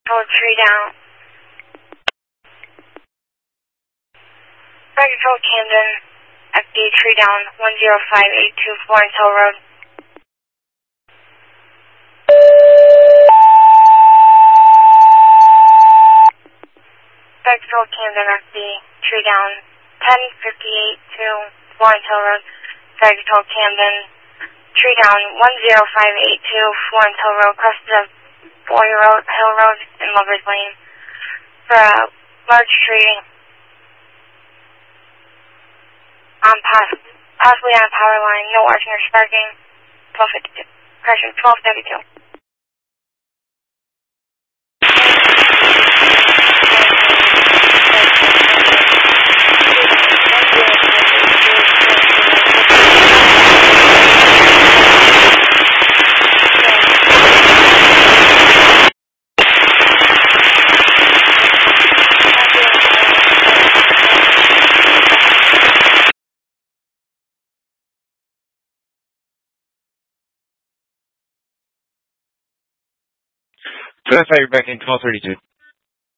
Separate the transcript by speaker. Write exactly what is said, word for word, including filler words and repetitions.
Speaker 1: Hold tree down. Fire Control Camden, F D tree down one zero five eight two Florence Hill Road. Fire Control Camden, F D tree down ten fifty-eight to Florence Hill Road. Fire Control Camden, tree down one zero five eight two Florence Hill Road, crosses of Boyer Road, Hill Road, and Lovers Lane. For a large tree, on pass, possibly on a power line, no arcing or sparking, twelve fifty-two. Correction, twelve thirty-two.
Speaker 2: Verify you're back in twelve thirty-two.